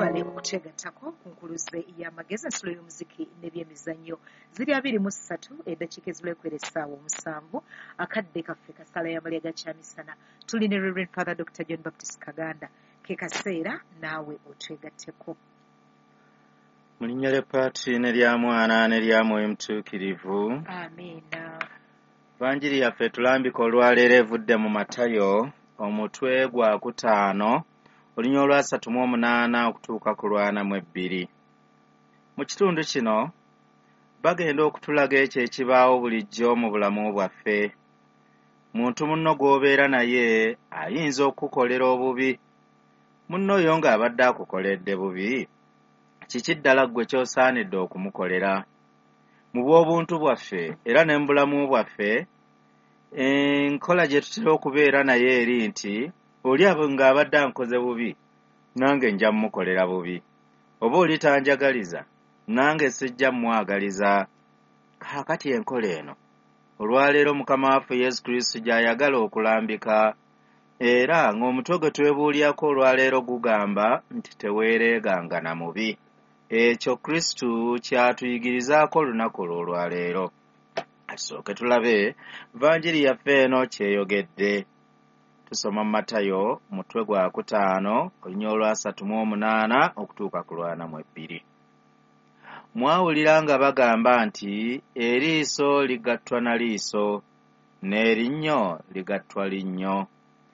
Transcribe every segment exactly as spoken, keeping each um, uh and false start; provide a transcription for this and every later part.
mwebale okutegattako ku nkuluze y'amagezi ensulo y'omuziki n'ebyemizannyo ziri abiri mu ssatu eddakiika ezulwekwera essaawa omusanvu akadde kaffe kasala y'amalya ga kyamisana tuli ne Reverend Father Doctor John Baptist Kaganda ke kaseera naawe otwegatteko. Mu linnya ly'Eppaati ne lya Mwana ne lya Mwoyo Mutuukirivu. Amiina. Evanjiri yaffe tulambika olwaleero evudde mu Matayo omutwe gwa kutaano olunya olwasatu mu omunaana okutuuka ku lwana mu ebbiri. Mu kitundu kino bagenda okutulaga ekyo ekibaawo bulijjo mu bulamu bwaffe. Muntu munno gw'obeera naye ayinza okukolera obubi. Munno oyo ng'abadde akukoledde bubi, kiki ddala ggwe ky'osaanidde okumukolera? Mu bw'obuntu bwaffe era ne mu bulamu bwaffe, enkola gye tutera okubeera naye eri nti oli abo ng'abadde ankoze bubi, nange nja mmukolera bubi. Oba oli tanjagaliza, nange sijja mmwagaliza. Kaakati enkola eno olwaleero Mukama waffe Yesu Kristo gy'ayagala okulambika, era ng'omutwe gwe twebuulyako olwaleero gugamba nti teweereeganga na mubi. Ekyo Kristo kyatuyigirizaako olunaku olw'olwaleero. Tusooke tulabe Evanjiri yaffe eno kyeyogedde. Tusoma Matayo mutwe gwa kutaano olunya olwasatu mu omunaana okutuuka ku lwana mu ebbiri. Mwawulira nga bagamba nti eriiso ligattwa na liiso, n'erinnyo ligattwa linnyo.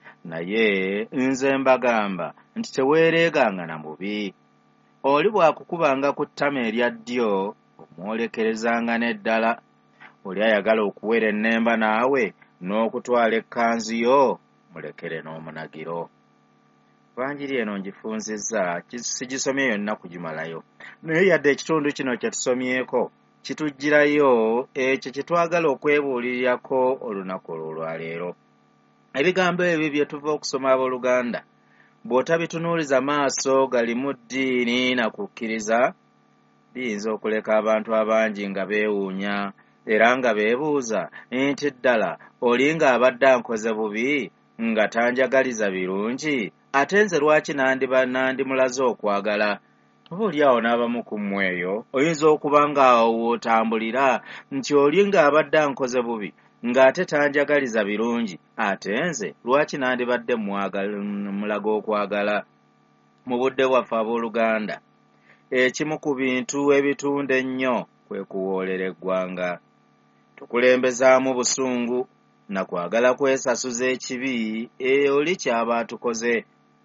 Naye nze mbagamba nti teweereeganga na mubi. Oli bw'akukubanga ku ttama erya ddyo omwolekerezanga n'eddala. Oli ayagala okuwera ennemba naawe n'okutwala ekkanzu yo, mulekere n'omunagiro. Evanjiri eno ngifunzizza, sigisomye yonna kugimalayo. Naye yadde ekitundu kino kye tusomyeko kitujjirayo ekyo kye twagala okwebuulirirako olunaku olw'olwaleero. Ebigambo ebyo bye tuva okusoma abooluganda, bw'otabitunuuliza maaso galimu ddiini na kukkiriza, biyinza okuleka abantu abangi nga beewuunya era nga beebuuza nti ddala oli ng'abadde ankoze bubi nga tanjagaliza birungi, ate nze lwaki nandiba nandimulaze okwagala? Oba oli awo n'abamu ku mmwe eyo oyinza okuba ng'awo w'otambulira nti oli ng'abadde ankoze bubi ng'ate tanjagaliza birungi, ate nze lwaki nandibadde mulaga okwagala? Mu budde bwaffe abooluganda, ekimu ku bintu ebitunda ennyo kwe kuwoolera eggwanga. Tukulembezaamu busungu na kwagala kwesasuza ekibi oli ky'aba atukoze.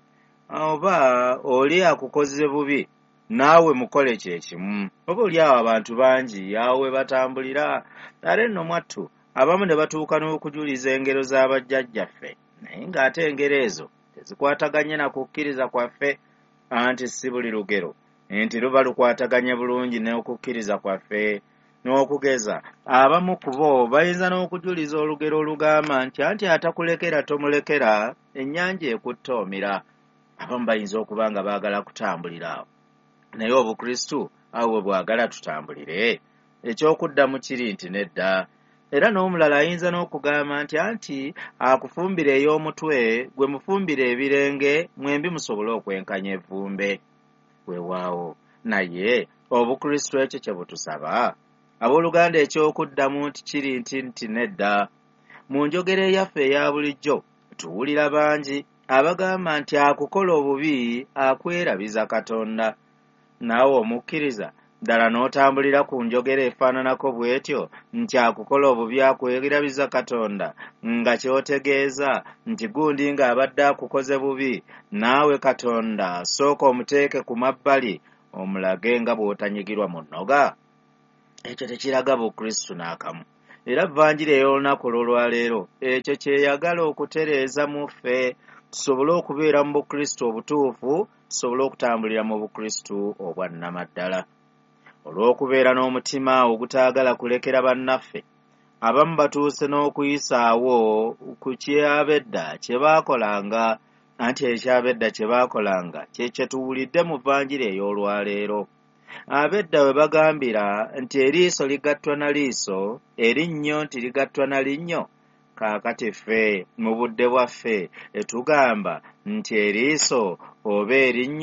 Oba oli akukoze bubi, naawe mukole kye kimu. Oba oli awo abantu bangi awo we batambulira, ate nno mwattu abamu ne batuuka n'okujuliza engero z'abajjajjaffe, naye ng'ate engero ezo tezikwataganye na kukkiriza kwaffe, anti si buli lugero nti luba lukwataganye bulungi n'okukkiriza kwaffe. N'okugeza abamu ku bo bayinza n'okujuliza olugero olugamba nti anti atakulekera tomulekera, ennyanja ekutta omira. Abamu bayinza okuba nga baagala kutambulira awo, naye Obukristu awo bwe bwagala tutambulire? Ekyokuddamu kiri nti nedda. Era n'omulala ayinza n'okugamba nti anti akufumbira ey'omutwe gwe mufumbira ebirenge, mwembi musobole okwenkanya evvumbe. Weewaawo, naye Obukristu ekyo kye butusaba? Abooluganda ekyokuddamu nti kiri nti nti nedda. Mu njogera yaffe eya bulijjo tuwulira bangi abagamba nti akukola obubi akwerabiza Katonda. Naawe omukkiriza ddala n'otambulira ku njogera efaananako bw'etyo nti akukola obubi akwerabiza Katonda, nga ky'otegeeza nti gundi ng'abadde akukoze bubi, naawe Katonda sooka omuteeke ku mabbali omulage nga bw'otanyigirwa mu nnoga? Ekyo tekiraga Bukristu n'akamu. Era Evanjiri ey'olunaku olw'olwaleero ekyo kyeyagala okutereeza mu ffe, tusobole okubeera mu Bukristu obutuufu, tusobole okutambulira mu Bukristu obwa nnamaddala. Olw'okubeera n'omutima ogutaagala kulekera bannaffe, abamu batuuse n'okuyisaawo ku kyabedda kye baakolanga, anti ekyabedda kye baakolanga kye kye tuwulidde mu Evanjiri ey'olwaleero. Abedda we bagambira nti eriiso ligattwa na liiso, erinnyo nti ligattwa na linnyo. Kaakati ffe mu budde bwaffe etugamba nti eriiso oba erinnyo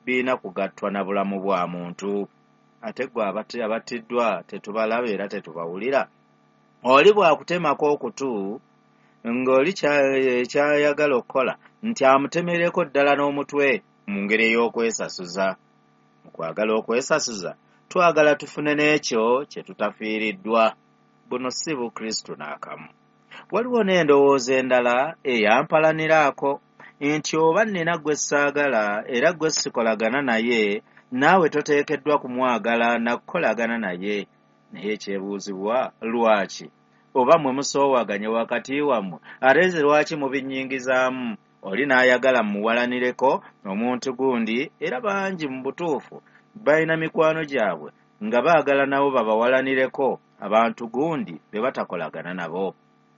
birina kugattwa na bulamu bwa muntu. Ate gwe abattiddwa tetubalaba era tetubawulira. Oli bwakutemako okutu ng'oli kyayagala okukola nti amutemereko ddala n'omutwe mu ngeri ey'okwesasuza. Mu kwagala okwesasuza twagala tufune n'ekyo kye tutafiiriddwa. Buno si Bukristo n'akamu. Waliwo n'endowooza endala eyampalaniraako nti oba nnina gwe ssaagala era gwe sikolagana naye, naawe toteekeddwa kumwagala na kukolagana naye. Naye ekyebuuzibwa lwaki? Oba mwe musoowaganye wakati wammwe ate lwaki mubinnyingizaamu? Oli n'ayagala mmuwalanireko omuntu gundi, era bangi mu butuufu balina mikwano gyabwe nga baagala nabo babawalanireko abantu gundi be batakolagana nabo.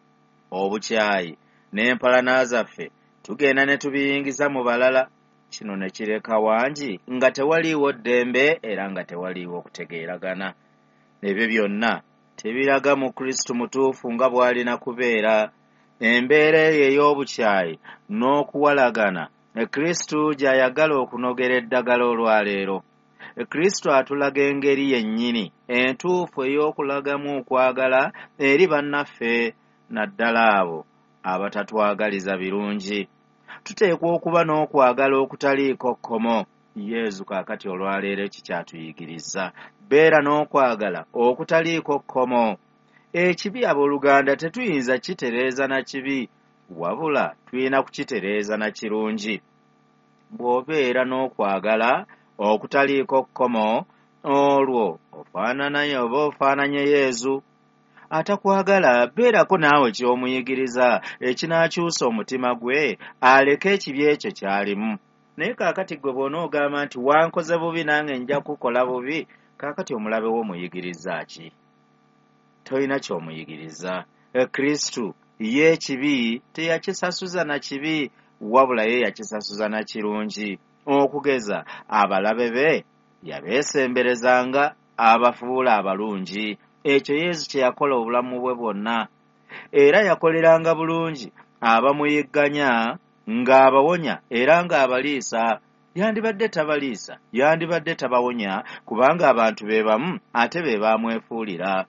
Obukyayi n'empalana zaffe tugenda ne tubiyingiza mu balala. Kino ne kireka wangi nga tewaliiwo ddembe era nga tewaliiwo kutegeeragana. Ebyo byonna tebiraga mu Kristo mutuufu nga bw'alina kubeera. Embeera eyo ey'obukyayi n'okuwalagana Kristo gy'ayagala okunogera eddagala olwaleero. Kristo atulaga engeri yennyini entuufu ey'okulagamu okwagala eri bannaffe, naddala abo abatatwagaliza birungi. Tuteekwa okuba n'okwagala okutaliiko kkomo. Yezu kaakati olwaleero kikyatuyigiriza. Beera n'okwagala okutaliiko kkomo. Ekibi abooluganda tetuyinza kitereeza na kibi, wabula tulina kukitereeza na kirungi. Bw'obeera n'okwagala okutaliiko kkomo, olwo ofaananaye oba ofaananye Yezu. Atakwagala beerako naawe ky'omuyigiriza ekinaakyusa omutima gwe aleke ekibi ekyo ky'alimu. Naye kaakati gwe bw'onoogamba nti wankoze bubi nange nja kukola bubi, kaakati omulabe wo omuyigiriza ki? Tolina ky'omuyigiriza. Kristo ye ekibi teyakisasuza na kibi, wabula ye yakisasuza na kirungi. Okugeza abalabe be yabeesemberezanga abafuula abalungi. Ekyo Yesu kye yakola obulamu bwe bwonna. Era yakoleranga bulungi abamuyigganya ng'abawonya era ng'abaliisa. Yandibadde tabaliisa, yandibadde tabawonya, kubanga abantu be bamu ate be baamwefuulira.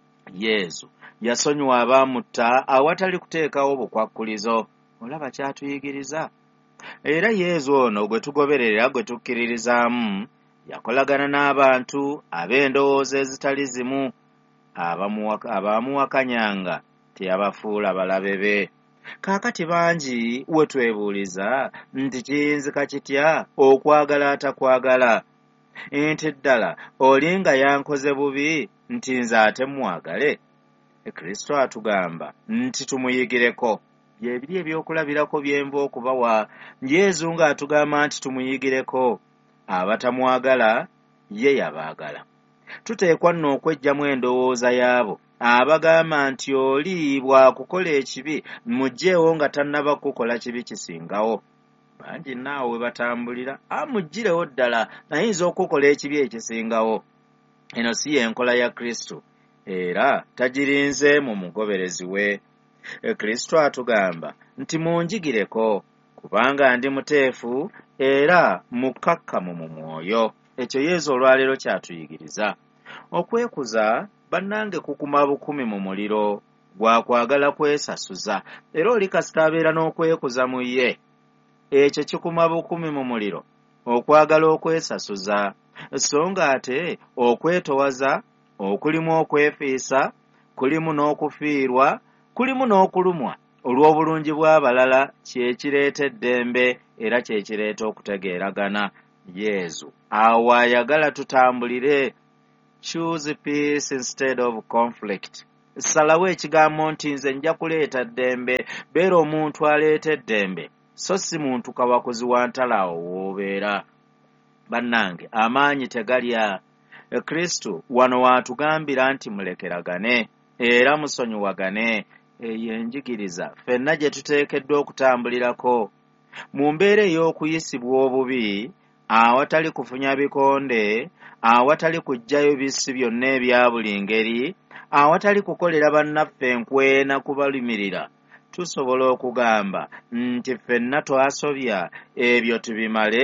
Yesu yasonyiwa abaamutta awatali kuteekawo bukwakkulizo. Olaba kyatuyigiriza. Era Yesu ono gwe tugoberera, gwe tukkiririzaamu, yakolagana n'abantu ab'endowooza ezitali zimu. Abaamuwakanyanga teyabafuula balabe be. Kaakati bangi we twebuuliza nti kiyinzika kitya okwagala atakwagala? Nti ddala oli nga yankoze bubi nti nze ate mwagale? Kristo atugamba nti tumuyigireko. Byebiri ebyokulabirako byenva okubawa. Yezu ng'atugamba nti tumuyigireko. Abatamwagala ye yabaagala. Tuteekwa nno okweggyamu endowooza y'abo abagamba nti oli bwakukola ekibi muggyeewo nga tannaba kukola kibi kisingawo. Bangi naawe we batambulira, amuggirewo ddala ayinza okukola ekibi ekisingawo. Eno si y'enkola ya Kristo, era tagirinze mu mugoberezi we. Kristo atugamba nti munjigireko, kubanga ndi muteefu era mukkakkamu mu mwoyo. Ekyo Yesu olwaleero kyatuyigiriza. Okwekuza bannange kukuma bukumi mu muliro, gwakwagala kwesasuza, era oli kasita abeera n'okwekuza mu ye. Ekyo kikuma bukumi mu muliro, okwagala okwesasuza. So nga ate okwetowaza, okulimu okwefiisa, kulimu n'okufiirwa, kulimu n'okulumwa olw'obulungi bw'abalala, kye kireeta eddembe era kye kireeta okutegeeragana. Yesu awo ayagala tutambulire. Choose peace instead of conflict. Salawo ekigambo nti nze nja kuleeta ddembe. Beera omuntu aleeta eddembe, so si muntu kawakuzi wa ntalaawo w'obeera. Bannange, amaanyi tegalya. Kristo wano waatugambira nti mulekeragane era musonyiwagane. Eyo enjigiriza ffenna gye tuteekeddwa okutambulirako. Mu mbeera ey'okuyisibwa obubi, awatali kufunya bikonde, awatali kuggyayo bissi byonna ebya buli ngeri, awatali kukolera bannaffe enkwena kubalumirira, tusobola okugamba nti ffenna twasobya ebyo tubimale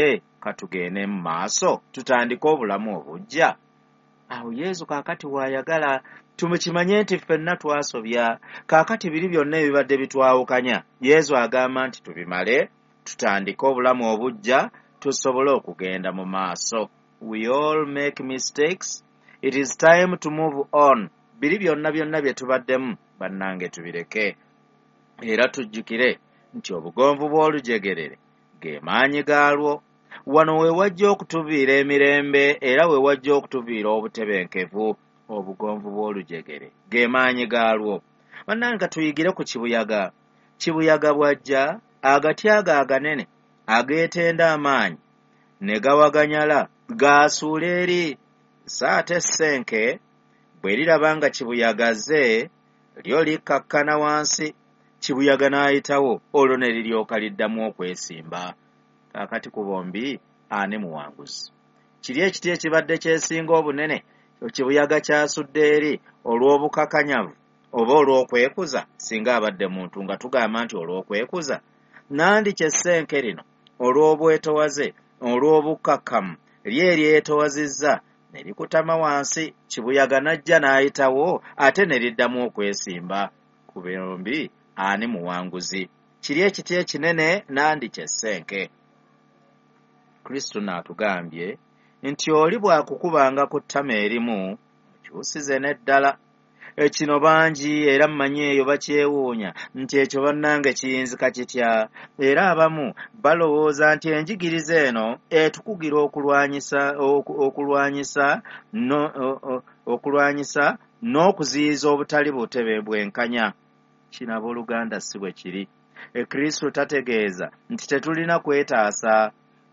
katugende mu maaso tutandike obulamu obujja. Awo Yesu kaakati bw'ayagala tumukimanye nti ffenna twasobya, kaakati biri byonna ebibadde bitwawukanya Yesu agamba nti tubimale tutandike obulamu obujja tusobole okugenda mu maaso. We all make mistakes. It is time to move on. Biri byonna byonna bye tubaddemu bannange tubireke, era tujjukire nti obugonvu bw'olujegerere ge maanyi gaalwo. Wano we wajja okutuviira emirembe era we wajja okutuviira obutebenkevu. Obugonvu bw'olujegere ge maanyi gaalwo. Bannange tuyigire ku kibuyaga. Kibuyaga bwajja agati ago aganene ageetenda amaanyi ne gawaganyala gaasuula eri. Saate essenke bwe liraba nga kibuyaga azze lyo likkakkana wansi, kibuyaga n'ayitawo, olwo ne liryoka liddamu okwesimba. Kaakati ku bombi ani muwanguzi? Kiri ekiti ekibadde kyesinga obunene kibuyaga kyasudde eri olw'obukakanyavu oba olw'okwekuza? Singa abadde muntu nga tugamba nti olw'okwekuza, nandi kyessenke lino olw'obwetowaze olw'obukkakkamu lye eryetowazizza ne likutama wansi, kibuyaga n'ajja n'ayitawo ate ne liddamu okwesimba. Ku bombi ani muwanguzi? Kiri ekiti ekinene nandi kyessenke. Kristo n'atugambye nti oli bw'akukubanga ku ttama erimu mukyusize n'eddala. Ekino bangi era mmanyi eyo bakyewuunya nti ekyo bannange kiyinzika kitya, era abamu balowooza nti enjigiriza eno etukugira okulwanyisa okulwanyisa no okulwanyisa n'okuziyiza obutali butebe bwenkanya. Kino abooluganda si bwe kiri. Kristo tategeeza nti tetulina kwetaasa,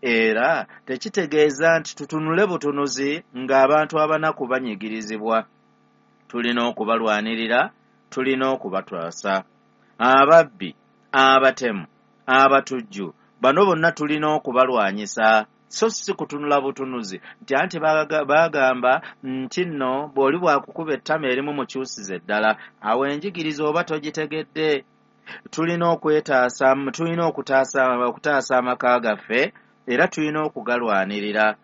era tekitegeeza nti tutunule butunuzi ng'abantu abanaku banyigirizibwa. Tulina okubalwanirira, tulina okubatwasa. Ababbi, abatemu, abatujju, bano bonna tulina okubalwanyisa, so si kutunula butunuzi nti anti bagamba nti nno bw'oli bwakukuba ettama erimu mukyusize eddala. Awo enjigiriza oba togitegedde. Tulina okwetaasa, tulina okutaasa okutaasa amaka gaffe, era tulina okugalwanirira.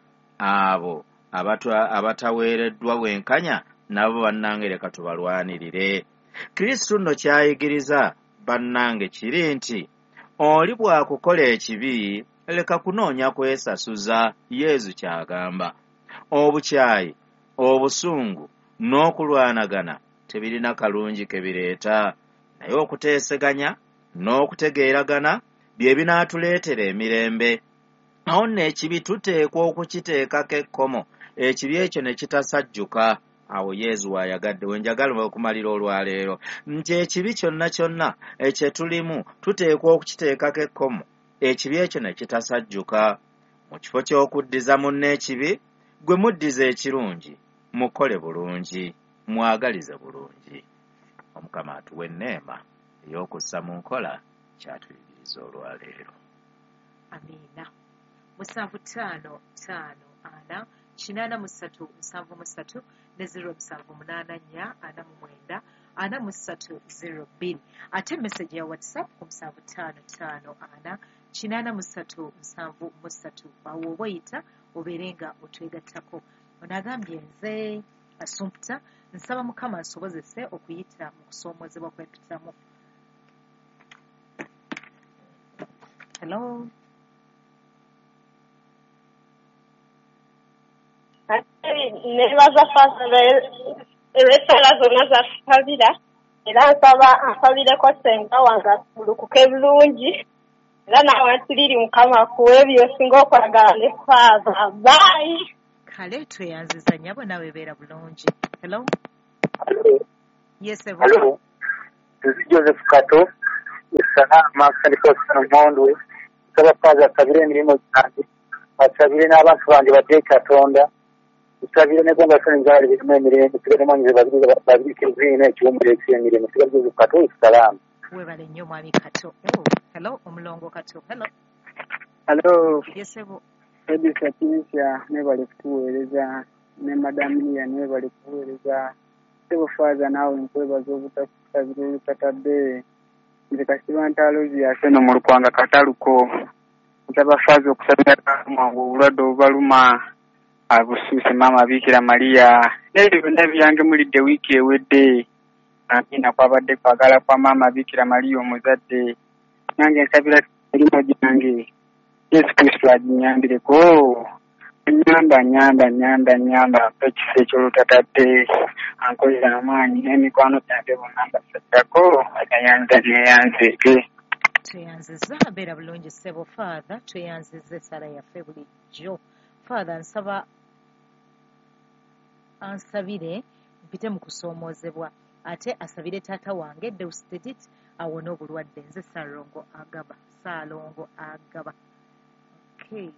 Abo abataweereddwa bwenkanya nabo bannange leka tubalwanirire. Kristo nno kyayigiriza bannange kiri nti oli bw'akukola ekibi leka kunoonya kwesasuza. Yesu kyagamba. Obukyayi, obusungu n'okulwanagana tebirina kalungi ke bireeta, naye okuteeseganya n'okutegeeragana bye binaatuleetera emirembe. Awo nno ekibi tuteekwa okukiteekako ekkomo, ekibi ekyo ne kitasajjuka. Awo Yesu wayagadde wenjagala okumalira olwaleero nti ekibi kyonna kyonna ekyetulimu tuteekwa okukiteekako ekkomo, ekibi ekyo ne kitasajjuka. Mu kifo ky'okuddiza munne ekibi, gwe muddiza ekirungi, mukole bulungi, mwagalize bulungi. Omukama atuwe enneema ey'okussa mu nkola kyatuyigiriza olwaleero. Amiina. Musanvu ttaano ttaano ana kinaana mu ssatu musanvu mu ssatu ne ziro musanvu munaana nnya ana mu mwenda ana mu ssatu ziro bbiri. Ate message ya WhatsApp ku musanvu ttaano ttaano ana kinaana mu ssatu musanvu mu ssatu. Awo oba oyita obeere nga otwegattako. Ono agambye nze Assumpta nsaba Mukama ansobozese okuyita mu kusoomozebwa kw'empitamu. Hello. Nebaza Faaza ebesala zonna zatusabira, era nsaba ansabireko ssenga wange atulukuke bulungi, era nawe nsiriri Mukama akuwe by'osinga okwagala ne Faaza. Bye. Kale tweyanziza nnyabo nawe beera bulungi. Hello. Hello. Yes, sir. Hello. This is Joseph Kato. Salama Kalikosa Mondwe. Nsaba Faaza asabire emirimu gyange, asabire n'abantu bange badde Katonda. Usabire ne gonga sene ngale birimo emirembe tugere mwanyize babiri babiri kizine ekiwumule ekiyemirembe tugaze Kato. Salama. Webale nnyo mwami Kato. Oh, hello omulongo Kato. Hello. Hello. Yes, sir. Edisa Kinsya ne bali kutuweereza ne Madam Nia ne bali kuweereza. Sebo Faaza nawe nkwebaza obutasabire olukatadde. Nze kasiba ntalozi yaseno mu lukwanga kataluko. nsaba faaza okusabira mwangu obulwadde obubaluma abusuuse maama Bikira Maria n'ebyo byonna byange mulidde wiiki ewedde nange kwabadde kwagala kwa maama Bikira Maria omuzadde nange nsabira erimo gyange Yesu Kristo aginyambireko nyamba nyamba nyamba nyamba ekifo eky'olutatadde ankolera amaanyi n'emikwano gyange bonna mbasaddako agayanza neyanzeke tweyanziza mbeera bulungi ssebo Father tweyanziza essala yaffe bulijjo Father nsaba ansabire mpite mu kusoomoozebwa ate asabire taata wange Deusdedit awone obulwadde nze Saalongo Agaba Saalongo Agaba okay.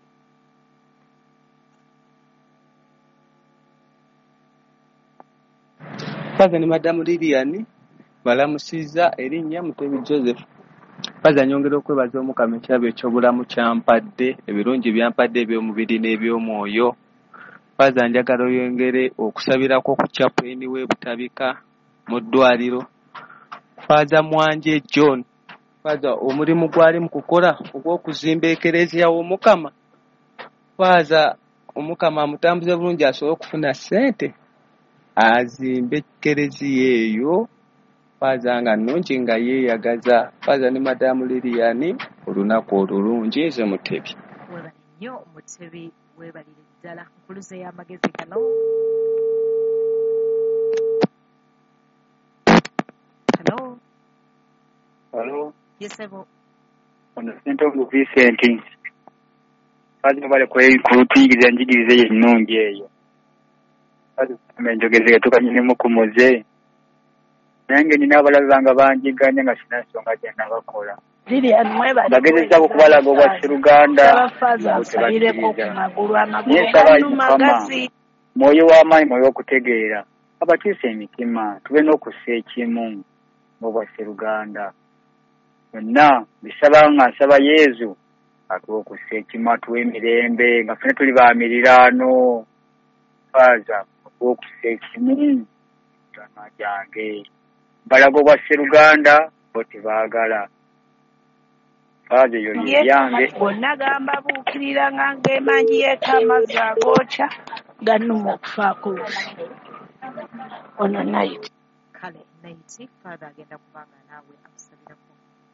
Faza ni Madamu Lilian balamusiza erinnya Mutebi Joseph. Faza nyongera okwebaza Omukama ekirabo eky'obulamu kyampadde ebirungi byampadde eby'omubiri n'eby'omwoyo. Faza njagala oyongere okusabirako ku chaplain we Butabika mu ddwaliro. Faza Mwanje John. Faza omulimu gwali mu kukola ogw'okuzimba ekereziya w'Omukama. Faza Omukama amutambuze bulungi asobole okufuna ssente azimbe ekereziya eyo. Faza nga nnungi nga yeeyagaza. Faza ne Madamu Lilian olunaku olulungi nze Mutebi. Webale nnyo Mutebi weebalire ddala nkuluze y'amagezi gano. Hello. Hello. Yes, ebo. Ono Ssente Omu Vincent. Faza bale kweyikuyigiriza njigiriza ennungi eyo. Faza njogeze tukanyine mukumuze. Nange nina abalabe bange banjiganya nga sina nsonga gye nabakola. Lilian mwebale. Bagezeza okubalaga obwa Sseruganda. Faza asabireko ku magulu amagulu gano magazi. Mwoyo w'amaanyi mwoyo w'okutegeera. Abakyusa emitima tube n'okussa ekimu obwa Sseruganda. Byonna bisaba nga nsaba Yezu atuwe okussa ekimu atuwe emirembe nga ffenna tuli ba miriraano. Faza atuwe okussa ekimu tana gyange. Balago bwa Sseruganda bo tebaagala. Faza eyo yange bonna gamba buukirira nga ng'emangi yeeka amazzi agookya gannuma okufaako lusi. Ono Night. Kale Night Father agenda kubanga naawe akusabirako.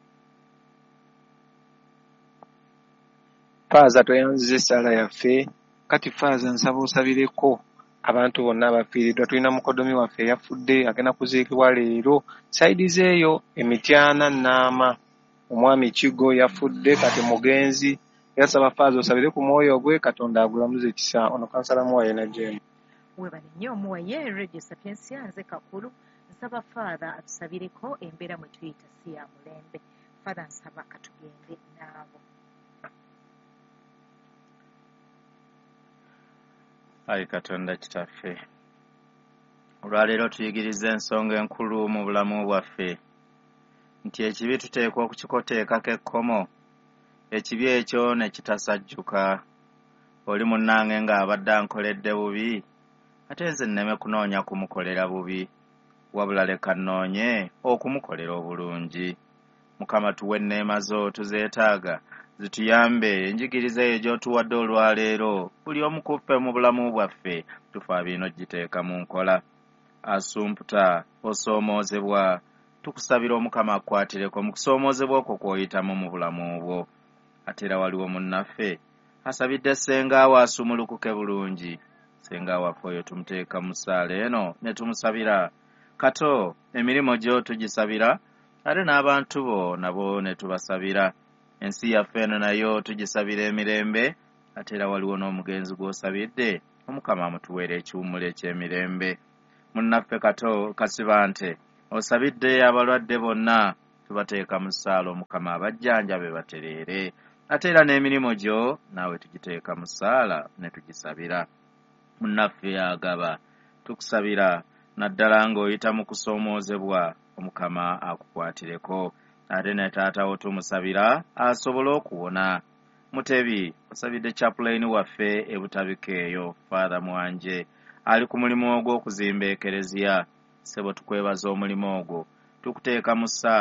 Faza tweyanziza essala yaffe kati Faza nsaba osabireko abantu bonna abafiiriddwa. Tulina mukodomi waffe eyafudde agenda kuziikibwa leero saidi zeeyo Emityana Naama. Omwami Kigo yafudde kati mugenzi. Yasaba Faza osabire ku mwoyo gwe Katonda agulamuze ekisa. Ono kansala muwaye na Jemu. Webale nnyo muwaye Radio Sapiensia nze Kakulu nsaba Father atusabireko embeera mwe tuyita si ya mulembe. Father nsaba katugende naabo. Ayi Katonda kitaffe olwaleero tuyigiriza ensonga enkulu mu bulamu bwaffe nti ekibi tuteekwa okukikoteekako ekkomo ekibi ekyo ne kitasajjuka. Oli munnange ng'abadde ankoledde bubi ate nze nneme kunoonya kumukolera bubi wabula leka nnoonye okumukolera obulungi. Mukama tuwe enneema zo tuzeetaaga zituyambe enjigiriza eyo gy'otuwadde olwaleero buli omu ku ffe mu bulamu bwaffe tufa bino giteeka mu nkola. Asumputa osoomoozebwa tukusabira Omukama akwatireko mu kusoomoozebwa okwo kw'oyitamu mu bulamu bwo. Ate era waliwo munnaffe asabidde ssenga we asumulukuke bulungi. Ssenga waffe oyo tumuteeka mu ssaala eno ne tumusabira kato emirimu gyo tugisabira ate n'abantu bo nabo ne tubasabira. Ensi yaffe eno nayo tugisabira emirembe ate era waliwo n'omugenzi gw'osabidde Omukama amutuweera ekiwummulo eky'emirembe. Munnaffe kato Kasibante osabidde abalwadde bonna tubateeka mu ssaala Omukama abajjanjabe batereere ate era n'emirimu gyo naawe tugiteeka mu ssaala ne tugisabira. Munnaffe Agaba tukusabira naddala ng'oyita mu kusoomoozebwa Omukama akukwatireko ate ne taatawo tumusabira asobole okuwona. Mutebi osabidde chaplain waffe e Butabika eyo Father Mwanje ali ku mulimu ogw'okuzimba ekereziya. Ssebo tukwebaza omulimu ogwo tukuteeka mu ssaala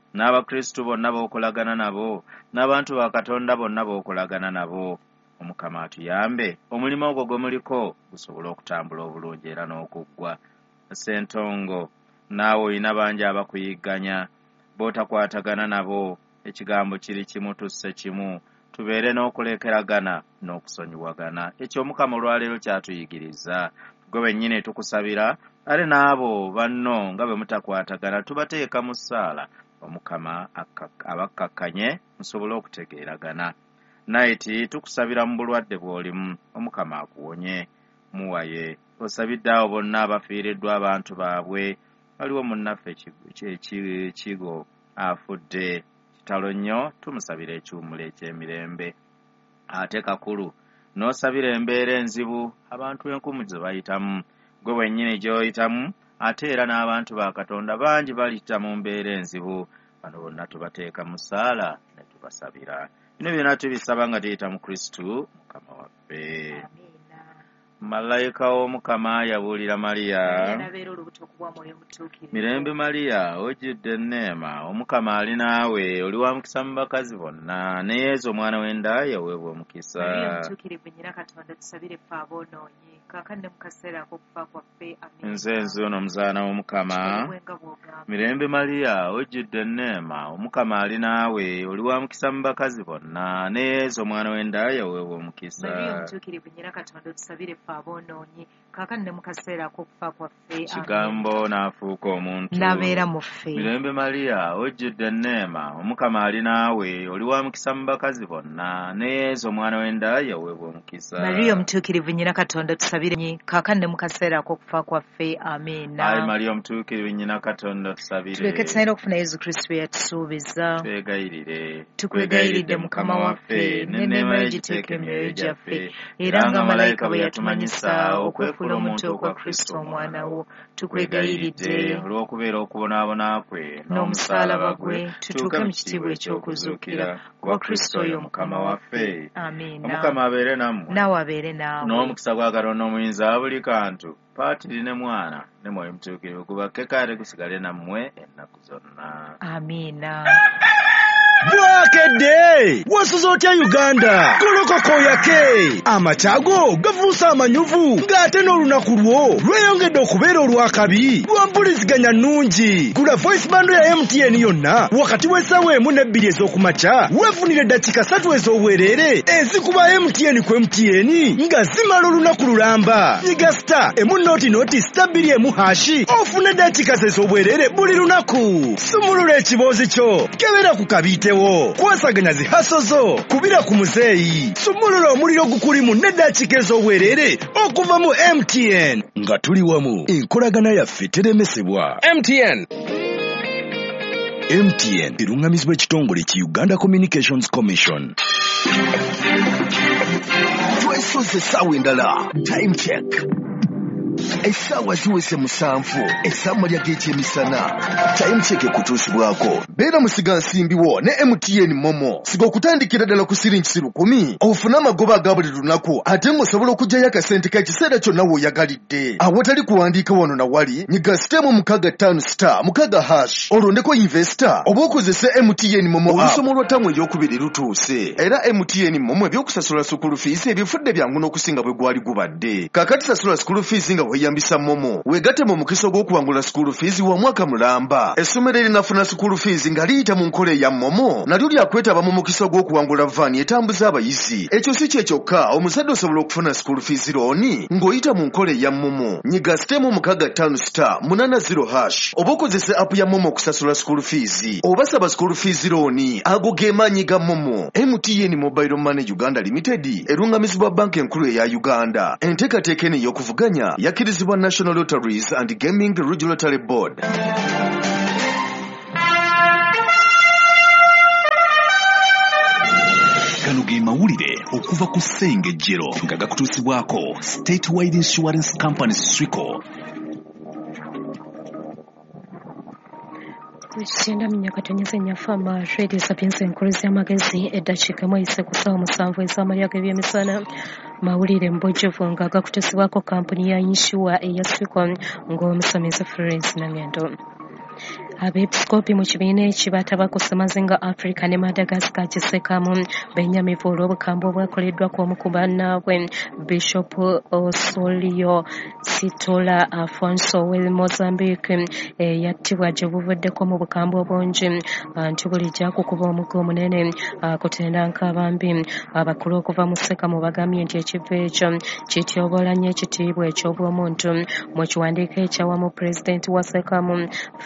n'abakristu bonna b'okolagana nabo n'abantu ba Katonda bonna b'okolagana nabo. Omukama atuyambe omulimu ogwo gwe muliko gusobole okutambula obulungi era n'okuggwa. Ssentongo naawe olina bangi abakuyigganya b'otakwatagana nabo, ekigambo kiri kimu tusse kimu, tubeere n'okulekeragana n'okusonyiwagana. Ekyo Omukama olwaleero kyatuyigiriza. Gwe wennyini tukusabira ale n'abo banno nga bwe mutakwatagana tubateeka mu ssaala, Omukama abakkakkanye musobole okutegeeragana. Naiti tukusabira mu bulwadde bw'olimu, Omukama akuwonye. Muwaye osabidde abo bonna abafiiriddwa abantu baabwe. Waliwo munnaffe ekigo afudde kitalo nnyo, tumusabira ekiwummulo eky'emirembe. Ate kakulu n'osabira embeera enzibu abantu enkumu ze bayitamu, gwe wennyini gy'oyitamu, ate era n'abantu ba Katonda bangi balita mu mbeera enzibu. Bano bonna tubateeka mu ssaala ne tubasabira. Bino byonna tubisaba nga tuyita mu Kristu Mukama waffe. Malayika w'Omukama yabuulira Mariya, mirembe Mariya, ojjudde enneema, Omukama ali naawe, oli wa mukisa mu bakazi bonna, ne Yesu omwana w'enda yaweebwa omukisa. Nze nzuuno omuzaana w'Omukama. Mirembe Mariya, ojjudde enneema, Omukama ali naawe, oli wa mukisa mu bakazi bonna, ne Yesu omwana w'enda yaweebwa omukisa. Kigambo n'afuuka omuntu. Nabeera mu ffe. Mirembe Mariya, ojjudde enneema, Omukama ali naawe, oli wa mukisa mu bakazi bonna, ne Yesu omwana w'enda yaweebwa omukisa. Mariya omutuukirivu nnyina Katonda tusabire kaakano ne mu kaseera ak'okufa kwaffe. Amiina. Ayi Mariya omutuukirivu nnyina Katonda tusabire. Tuleke tusaire okufuna Yesu Kristo bye yatusuubiza. Twegayirire. Tukwegayiridde Mukama waffe n'enneema yo giteeke emyoyo gyaffe, era nga malayika bwe yatumanyisa okwefuula omuntu okwa Kristo omwana wo. Tukwegayiridde olw'okubeera okubonaabona kwe n'omusaalaba gwe, tutuuke mu kitiibwa eky'okuzuukira kwa Kristo oyo Mukama waffe. Amiina. Omukama abeere nammwe. Naawe abeere naawe. N'omukisa gwa Katonda omuyinza wa buli kantu, Paatiri ne Mwana ne Mwoyo Mutuukirivu gubakke kale gusigale nammwe ennaku zonna. Amiina. Bwakedde wasuze otya Uganda kolokoko yake amatago gafuusa amanyuvu ng'ate n'olunaku lwo lweyongedde okubeera olwakabi lwampuliziganya nnungi. Gula voice bando ya M T N yonna wakati w'essaawa emu n'ebbiri ez'okumakya weefunire eddakiika ssatu ez'obwereere ezikuba M T N ku M T N nga zimala olunaku lulamba. Nyiga star emu nooti nooti star bbiri emu hashi ofune eddakiika ze ez'obwereere buli lunaku. Sumulula ekiboozi kyo kebera ku kabiite kwasaganya zihaso zo kubira ku muzeeyi. Sumulula omuliro gukulimu n'eddakiika ez'obwereere okuva mu M T N nga tuli wamu enkolagana yaffe teremesebwa. M T N M T N erungamizibwa ekitongole ki Uganda Communications Commission. Twesoze essaawa endala. Time check. Essaawa ziwese musanvu essammalya g'ekyemisana. Time check ekutuusibwako. Beera musiga nsimbiwo ne M T N Momo. Siga okutandikira ddala ku siringi lukumi ofune amagoba aga buli lunaku ate ng'osobola okuggyayo akasente k'ekiseera kyonna w'oyagalidde. Awatali kuwandiika wano na wali nyiga sitemu mukaaga ttaano star mukaaga hash olondeko investor oba okozese M T N Momo olusomo lwa ttamu eryokubiri lutuuse. Era M T N Momo ebyokusasula school fees ebifudde byangu n'okusinga bwe gwali gubadde. Kaakati sasula school fees nga weyambisa Momo wegatte mu mukisa gw'okuwangula school fees wa mwaka mulamba. Essomero erinafuna school fees nga liyita mu nkola eya Momo nalyo lyakwetaba mu mukisa gw'okuwangula vaani etambuza abayizi. Ekyo si kye kyokka, omuzadde osobola okufuna school fees looni ng'oyita mu nkola eya Momo. Nyiga sitemu mukaaga ttaano star munaana zero hash oba okozese app ya Momo okusasula school fees oba saba school fees looni. Ago ge maanyi ga Momo. M T N Mobile Money Uganda Limited erungamizibwa banka enkulu eya Uganda. Enteekateeka eno ey'okuvuganya yakkirizibwa National Lotteries and Gaming Regulatory Board. Gano ge mawulire okuva ku Ssengejjero nga gakutuusibwako State Wide Insurance Company Swico. Kukisinda minyakatonyeza nyafama radio sapiensi enkuluzi y'amagezi eddakiika mu eyise ku ssaawa musanvu ez'amalya g'ebyemisana. Mawulire mbojjevu nga gakutuusibwako kampuni ya insure eya Swico ng'omusomesa Florence Nangendo. abeepiskoopi mu kibiina ekibataba ku Semazinga Africa ne Madagascar kisekamu bennyamivu olw'obukambwe obwakoleddwa kw'omu ku bannaabwe Bishop Osolio Sitola Afonso ow'e Mozambique eyattibwa gye buvuddeko mu bukambwe obungi anti buli gyakukuba omugga omunene akutenda nkabambi abakulu okuva mu Sekamu bagambye nti ekifo ekyo kityoboola nnyo ekitiibwa eky'obwomuntu mu kiwandiiko ekyawamu pulezidenti wa Sekamu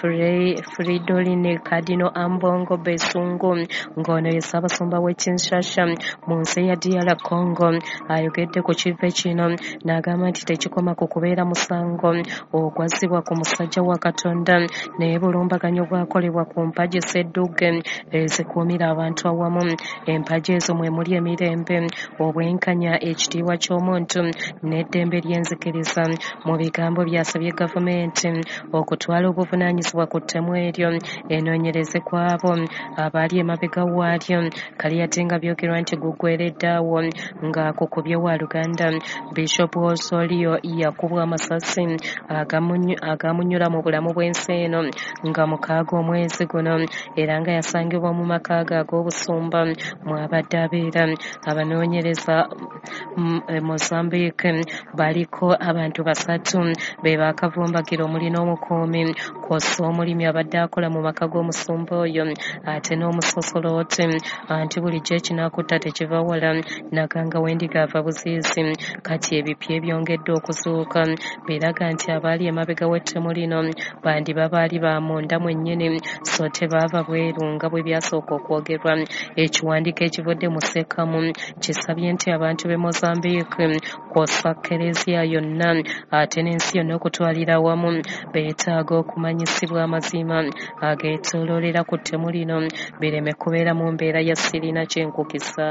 Fridolin Cardinal Ambongo Besungu ng'ono ye Ssaabasumba w'e Kinshasa mu nsi ya D R Congo ayogedde ku kifo kino n'agamba nti tekikoma ku kubeera musango ogwazzibwa ku musajja wa Katonda naye bulumbaganyo bwakolebwa ku mpagi Ssedduge ezikuumira abantu awamu. Empagi ezo mwe muli emirembe, obwenkanya, ekitiibwa ky'omuntu n'eddembe ly'enzikiriza. Mu bigambo byasabye gavumenti okutwala obuvunaanyizibwa ku ttemu eryo enoonyereze ku abo abaali emabega waalyo. Kali ate nga byogerwa nti guggweeredde awo ng'akukubye wa Luganda. Bishop Osolio yakubwa amasasi agamunyula mu bulamu bw'ensi eno nga mukaaga omwezi guno era nga yasangibwa mu maka ge ag'obusumba mw'abadde abeera. Abanoonyereza e Mozambique baliko abantu basatu be baakavumbagira omuli n'omukuumi kw'ossa omulimi abadde akola mu maka g'omusumba oyo ate n'omusosolooti anti bulijjo ekinaakutta tekiva wala naganga wendiga ava buziizi. Kati ebipya ebyongedde okuzuuka biraga nti abaali emabega w'ettemu lino bandi babaali ba munda mwennyini so tebaava bweru nga bwe byasooka okwogerwa. Ekiwandiiko ekivudde mu Sekamu kisabye nti abantu b'e Mozambique kw'ossa Kereziya yonna ate n'ensi yonna okutwalira awamu beetaaga okumanyisibwa amazima ageetooloolera ku ttemu lino bireme kubeera mu mbeera ya sirina kyenkukisa.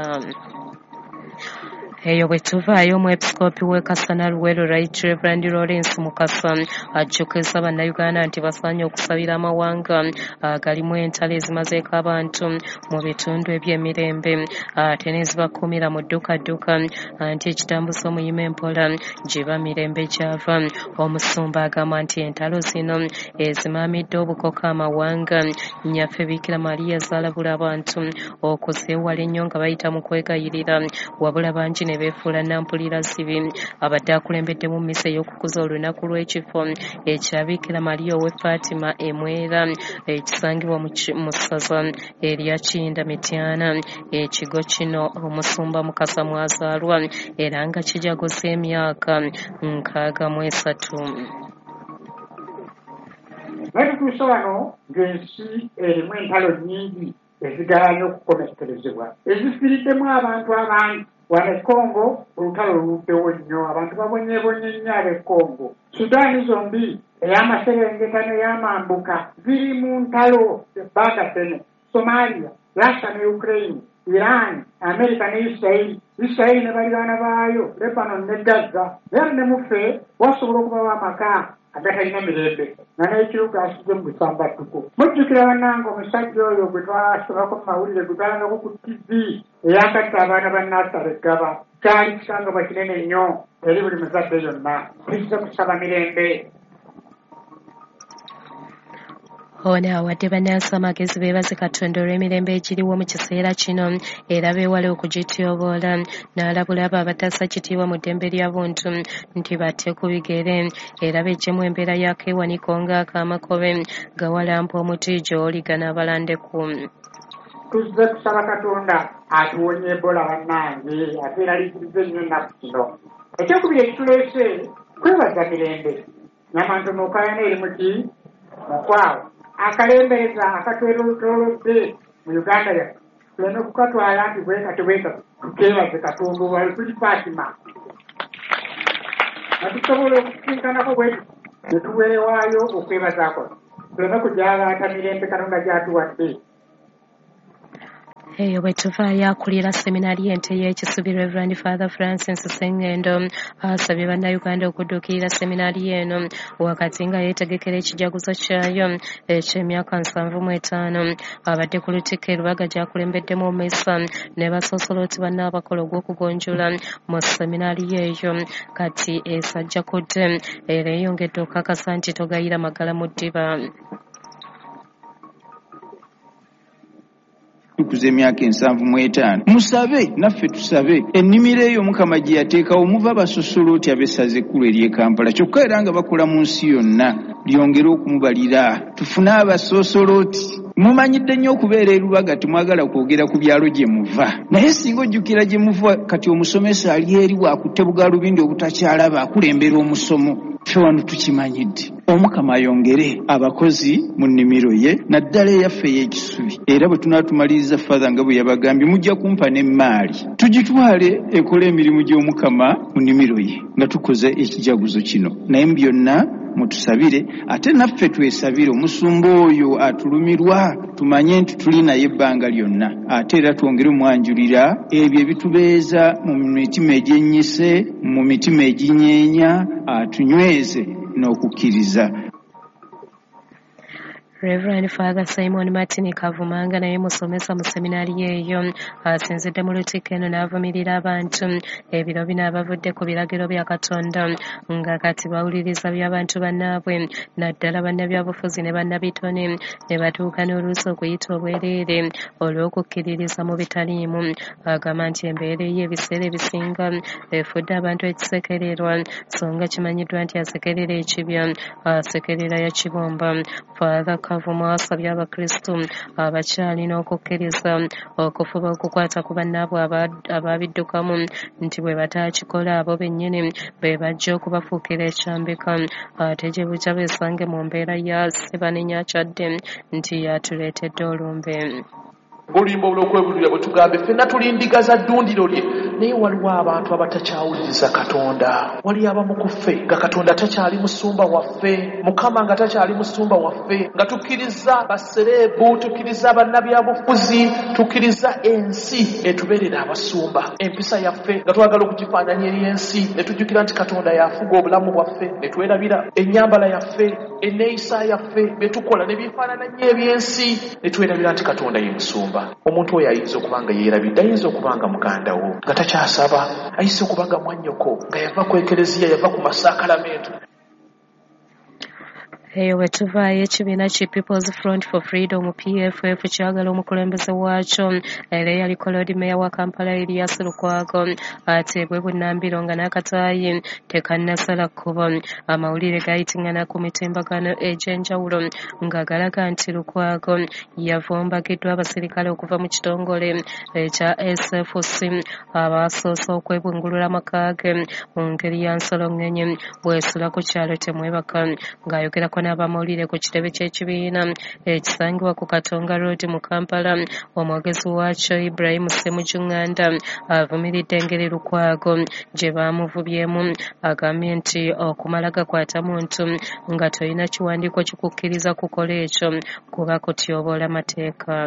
Eyo bwe tuvaayo omwepiskoopi w'e Kasana Luweero Right Reverend Lawrence Mukasa ajjukiza bannayuganda nti basaanye okusabira amawanga agalimu entalo ezimazeeko abantu mu bitundu eby'emirembe ate n'ezibakuumira mu ddukadduka anti ekitambuza omuyima empola gye mirembe gyava. Omusumba agamba nti entalo zino ezimaamidde obukoko amawanga nnyaffe Bikira Maria zaalabula abantu okuzeewala ennyo nga bayita mu kwegayirira wabula bangi ne beefuula nampulira zibi. Abadde akulembedde mu mmisa ey'okukuza olunaku lw'ekifo ekya Bikira Maria ow'e Fatima Emwera ekisangibwa mu ssaza erya Kinda Mityana. Ekigo kino omusumba Mukasa mwazaalwa era nga kijaguza emyaka nkaaga mu esatu. Natutuusa wano ng'ensi erimu entalo nnyingi ezigalayo okukomekkerezebwa ezifiiriddemu abantu abangi. Wano e Congo olutalo luluddewo nnyo, abantu babonyeebonye nnyo ab'e Congo. Sudaani zombi ey'amaserengeta n'ey'amambuka ziri mu ntalo ebbanga ssene. Somalia, Russia ne Ukraine, Iran, America ne Israeli, Israeli ne baliraana baayo, Lebanon ne Gaza. Era ne muffe wasobola okubawo amaka agatalina mirembe nga n'ekiruga asizze mu busambattuko. Mujjukira bannange omusajja oyo gwe twasomako mu mawulire gwe twalangako ku ttivi eyakatta abaana ba Naasale Gaba. Kyali kisangibwa kinene nnyo eri buli muzadde yonna. Tuzze kusaba mirembe. Ono awadde bannansi amagezi beebaze Katonda olw'emirembe egiriwo mu kiseera kino era beewale okugityoboola. N'alabula abo abatassa kitiibwa mu ddembe lya buntu nti batte ku bigere era beggyemu embeera y'akeewaniko ng'akaamakobe gawalampa omuti gy'oliga n'abalandeku. Tuzze kusaba Katonda atuwonye Ebola bannange ate eraliikiriza ennyo ennaku kino. Ekyokubiri ekituleese kwebaza mirembe. Nyamantono okaayana eri mu ki mukwawa akalembereza akatwetoolodde mu Uganda yaffe tuleme kukatwala nti bweka tebweka tukeebaze Katonda wali tuli Fatima natusobola okusinkanako bwetu ne tuweewaayo okwebazaako tuleme kujaalaata mirembe Katonda gy'atuwadde. Eyo bwe tuvaayo akulira seminari ente y'ekisubi Reverend Father Francis Sengendo asabye bannayuganda okudduukirira seminari eno wakati nga yeetegekera ekijaguzo kyayo eky'emyaka nsanvu mu etaano. Abadde ku lutikko e Lubaga gy'akulembeddemu mmisa ne basoosolooti banne abakola ogw'okugonjula mu seminari eyo kati esajjakudde era eyongedde okukakasa nti togayira magala mu ddiba. tukuze emyaka ensanvu mu etaano musabe naffe tusabe ennimiro eyo Mukama gye yateekawo muva abasosolooti ab'essaza ekkulu ery'e Kampala kyokka era nga bakola mu nsi yonna lyongere okumubalira tufune abasosolooti. Mumanyidde nnyo okubeera e Lubaga temwagala kwogera ku byalo gye muva naye singa ojjukira gye muva kati omusomesa ali eri bwakutte bugalubindi obutakyalaba akulembera omusomo ffe wano tukimanyidde. Omukama ayongere abakozi mu nnimiro ye naddala eyaffe ey'ekisubi era bwe tunaatumaliriza Father nga bwe yabagambye mujja kumpa n'emmaali tugitwale ekole emirimu gy'Omukama mu nnimiro ye nga tukoze ekijaguzo kino. Naye mu byonna mutusabire ate naffe twesabire omusumba oyo atulumirwa tumanye nti tuli naye ebbanga lyonna ate era twongere omwanjulira ebyo ebitubeeza mu mitima egyennyise mu mitima eginyeenya atunyweze n'okukkiriza. Reverend Father Simon Martin Kavumanga naye musomesa mu seminari yeeyo asinzidde mu lutikko eno n'avumirira abantu ebiro bino abavudde ku biragiro bya Katonda nga kati bawuliriza by'abantu bannaabwe naddala bannabyabufuzi ne bannabitone ne batuuka n'oluusi okuyita obwereere olw'okukkiririza mu bitaliimu. Agamba nti embeera y'ebiseera ebisinga efudde abantu ekisekererwa so nga kimanyiddwa nti asekerera ekibya asekerera yakibomba. Father Kavuma asabye abakristu abakyalina okukkiriza okufuba okukwata ku bannaabwe ababiddukamu nti bwe bataakikola abo bennyini be bajja okubafuukira ekyambika ate gye bujja beesange mu mbeera ya sebanenya kyadde nti yatuleetedde olumbe. Oluyimba olw'okwebulira bwe tugambe ffenna tuli ndiga za ddundiro lye naye waliwo abantu abatakyawuliriza Katonda. Wali abamu ku ffe nga Katonda takyali musumba waffe, Mukama nga takyali musumba waffe, nga tukkiriza basereebu, tukkiriza bannabyabufuzi, tukkiriza ensi etubeerera abasumba. Empisa yaffe nga twagala okugifaananya eri ensi ne tujjukira nti Katonda yafuga obulamu bwaffe ne twerabira ennyambala yaffe, enneeyisa yaffe, bye tukola ne byefaanananya eby'ensi ne twerabira nti Katonda ye musumba. Omuntu oyo ayinza okuba nga yeerabidde, ayinza okuba nga muganda wo nga takyasaba, ayinza okuba nga mwannyoko nga yava ku ekereziya, yava ku masakalamento. Eyo bwe tuvaayo ekibiina ki People's Front for Freedom P F F kyagala omukulembeze waakyo era eyali Lord Mayor wa Kampala Erias Lukwago ateebwe bunnambiro nga n'akataayi tekannasala kkubo. Amawulire gayitingana ku mitimbagano egy'enjawulo nga galaga nti Lukwago yavumbagiddwa abasirikale okuva mu kitongole ekya S F C abasoose okwebungulula amaka ge mu ngeri ya nsoloŋŋenye bw'esula ku kyalo temwebaka ng'ayogerako n'abamawulire ku kitebe ky'ekibiina ekisangibwa ku Katonga Road mu Kampala. Omwogezi waakyo Ibrahim Ssemujunganda avumiridde engeri Lukwago gye baamuvubyemu, agambye nti okumala gakwata muntu nga tolina kiwandiiko kikukkiriza kukola ekyo kuba kutyoboola mateeka.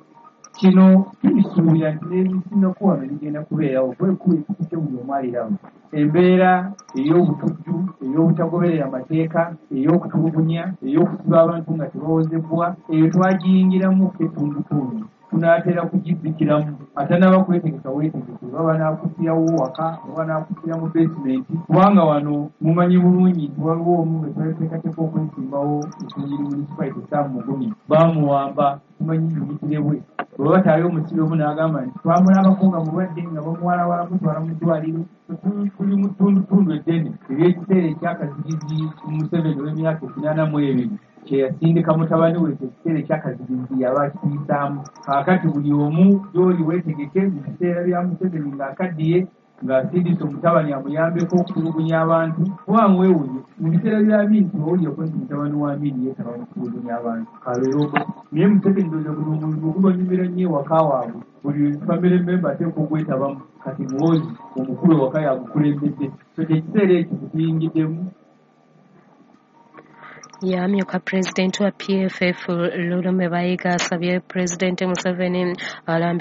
Kino tubisuubira nti n'ebisinakuwano bigenda kubeerawo kwekubikukute buli omu aliramu. Embeera ey'obutujju, ey'obutagoberera amateeka, ey'okutulugunya, ey'okusiba abantu nga tebawozebbwa, eyo twagiyingiramu ketundutundu. Tunaatera kugizzikiramu ate n'abakwetegeka weetegeke oba banaakuttirawo waka oba banaakuttira mu basement kubanga wano mumanyi bulungi nti waliwo omu nga tweteekateeka okwesimbawo ekyongeri municipality Sam Mugumi baamuwamba tumanyi yuyitire bwe bwe bataayo omusibe omu n'agamba nti twamulabako nga mulwadde nga bamuwalawala mutwala mu ddwaliro. Tuli mu ttundutundu eddene eby'ekiseera ekyakazigizi Museveni w'emyaka ekinaana mu ebiri kye yasindika mutabani we ekiseera ekyakazigizi yaba akiyisaamu. Kaakati buli omu gy'oli weetegeke mu biseera bya Museveni ng'akaddiye ng'asindise omutabani amuyambeko okutulugunya abantu kubanga weewuunye mu biseera bya bintu owulireko nti mutabani wa Amini yeetaba mu kutulugunya abantu kaleero. Naye Museveni ndoza buli omuntu ogubanyumira nnyo ewaka waabwe buli famire memba ateeka ogwetabamu kati muwozi omukulu ewaka yagukulembedde ekyo ekiseera ekyo tukiyingiddemu. Yamyuka Pulezidenti wa P F F Lulume Bayiga asabye Pulezidenti Museveni alambi